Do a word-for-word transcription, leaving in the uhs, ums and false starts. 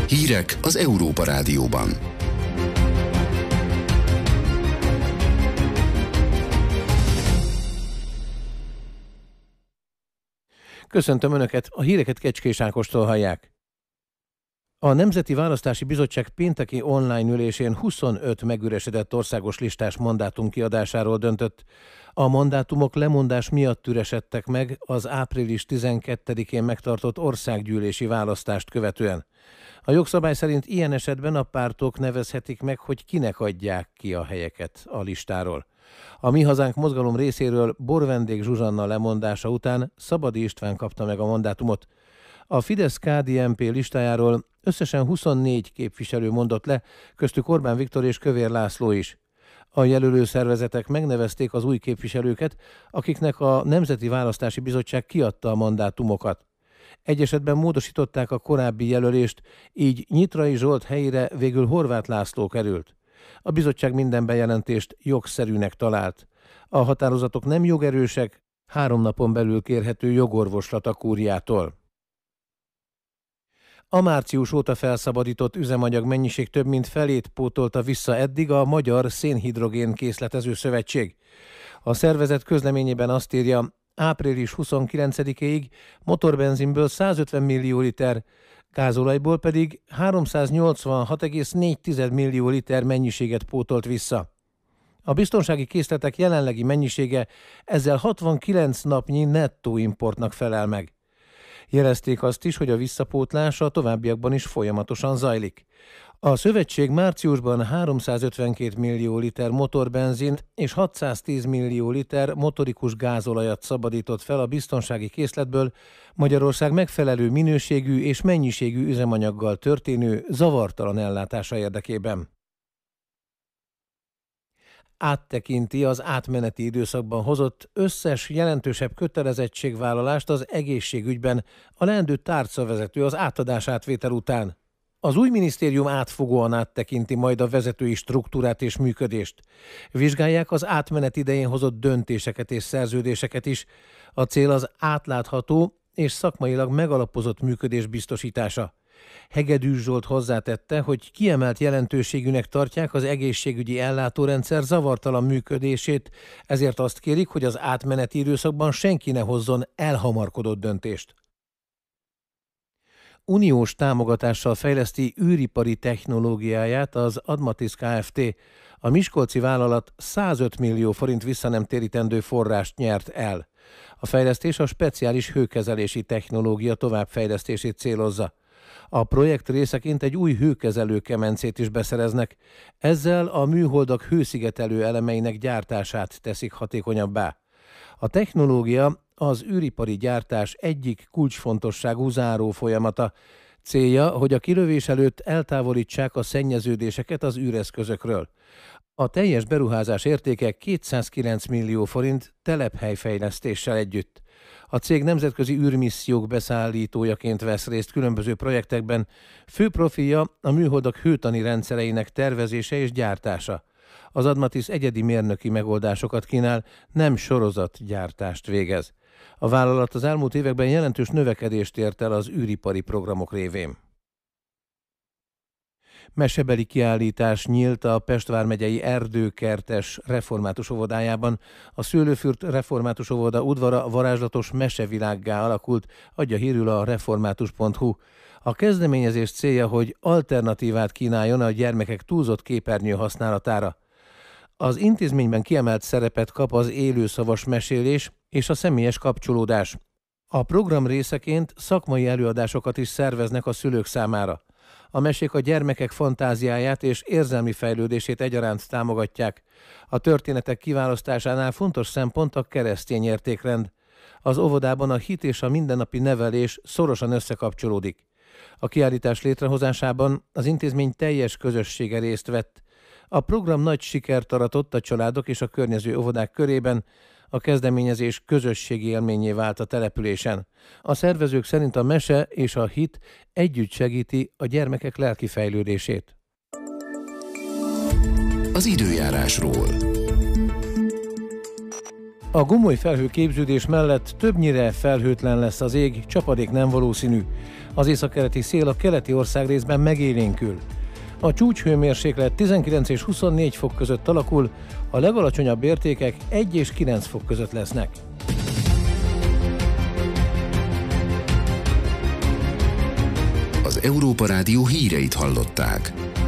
Hírek az Európa Rádióban. Köszöntöm Önöket, a híreket Kecskés Ákostól hallják. A Nemzeti Választási Bizottság pénteki online ülésén huszonöt megüresedett országos listás mandátum kiadásáról döntött. A mandátumok lemondás miatt üresedtek meg az április tizenkettedikén megtartott országgyűlési választást követően. A jogszabály szerint ilyen esetben a pártok nevezhetik meg, hogy kinek adják ki a helyeket a listáról. A Mi Hazánk mozgalom részéről Borvendék Zsuzsanna lemondása után Szabadi István kapta meg a mandátumot. A Fidesz-ká dé en pé listájáról összesen huszonnégy képviselő mondott le, köztük Orbán Viktor és Kövér László is. A jelölő szervezetek megnevezték az új képviselőket, akiknek a Nemzeti Választási Bizottság kiadta a mandátumokat. Egy esetben módosították a korábbi jelölést, így Nyitrai Zsolt helyére végül Horváth László került. A bizottság minden bejelentést jogszerűnek talált. A határozatok nem jogerősek, három napon belül kérhető jogorvoslat a kúriától. A március óta felszabadított üzemanyag mennyiség több mint felét pótolta vissza eddig a Magyar Szénhidrogén Készletező Szövetség. A szervezet közleményében azt írja, április huszonkilencedikéig motorbenzinből százötven millió liter, gázolajból pedig háromszáznyolcvanhat egész négy millió liter mennyiséget pótolt vissza. A biztonsági készletek jelenlegi mennyisége ezzel hatvankilenc napnyi nettó importnak felel meg. Jelezték azt is, hogy a visszapótlás a továbbiakban is folyamatosan zajlik. A szövetség márciusban háromszázötvenkét millió liter motorbenzint és hatszáztíz millió liter motorikus gázolajat szabadított fel a biztonsági készletből Magyarország megfelelő minőségű és mennyiségű üzemanyaggal történő zavartalan ellátása érdekében. Áttekinti az átmeneti időszakban hozott összes jelentősebb kötelezettségvállalást az egészségügyben a leendő tárcavezető az átadás-átvétel után. Az új minisztérium átfogóan áttekinti majd a vezetői struktúrát és működést. Vizsgálják az átmenet idején hozott döntéseket és szerződéseket is. A cél az átlátható és szakmailag megalapozott működés biztosítása. Hegedűs Zsolt hozzátette, hogy kiemelt jelentőségűnek tartják az egészségügyi ellátórendszer zavartalan működését, ezért azt kérik, hogy az átmeneti időszakban senki ne hozzon elhamarkodott döntést. Uniós támogatással fejleszti űripari technológiáját az Admatis Kft. A miskolci vállalat százöt millió forint visszanemtérítendő forrást nyert el. A fejlesztés a speciális hőkezelési technológia továbbfejlesztését célozza. A projekt részeként egy új hőkezelő kemencét is beszereznek, ezzel a műholdak hőszigetelő elemeinek gyártását teszik hatékonyabbá. A technológia az űripari gyártás egyik kulcsfontosságú záró folyamata. Célja, hogy a kilövés előtt eltávolítsák a szennyeződéseket az űreszközökről. A teljes beruházás értéke kétszázkilenc millió forint telephelyfejlesztéssel együtt. A cég nemzetközi űrmissziók beszállítójaként vesz részt különböző projektekben, fő profilja a műholdak hőtani rendszereinek tervezése és gyártása. Az Admatis egyedi mérnöki megoldásokat kínál, nem sorozatgyártást végez. A vállalat az elmúlt években jelentős növekedést ért el az űripari programok révén. Mesebeli kiállítás nyílt a Pest vármegyei Erdőkertes református óvodájában. A Szőlőfürt református óvoda udvara varázslatos mesevilággá alakult, adja hírül a református pont hu. A kezdeményezés célja, hogy alternatívát kínáljon a gyermekek túlzott képernyő használatára. Az intézményben kiemelt szerepet kap az élőszavas mesélés és a személyes kapcsolódás. A program részeként szakmai előadásokat is szerveznek a szülők számára. A mesék a gyermekek fantáziáját és érzelmi fejlődését egyaránt támogatják. A történetek kiválasztásánál fontos szempont a keresztény értékrend. Az óvodában a hit és a mindennapi nevelés szorosan összekapcsolódik. A kiállítás létrehozásában az intézmény teljes közössége részt vett. A program nagy sikert aratott a családok és a környező óvodák körében, a kezdeményezés közösségi élményé vált a településen. A szervezők szerint a mese és a hit együtt segíti a gyermekek lelki fejlődését. Az időjárásról. A gomoly felhőképződés mellett többnyire felhőtlen lesz az ég, csapadék nem valószínű. Az északkeleti szél a keleti országrészben megélénkül. A csúcshőmérséklet tizenkilenc és huszonnégy fok között alakul, a legalacsonyabb értékek egy és kilenc fok között lesznek. Az Európa Rádió híreit hallották.